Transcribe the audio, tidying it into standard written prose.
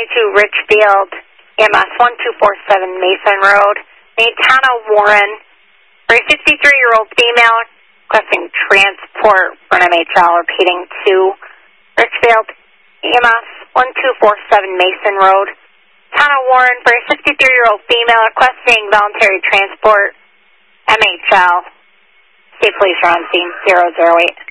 Richfield, EMS 1247 Mason Road. Need Tana Warren for a 63-year-old female requesting transport for an MHL, repeating to Richfield, EMS 1247 Mason Road. Tana Warren for a 63-year-old female requesting voluntary transport, MHL. State Police are on scene 008.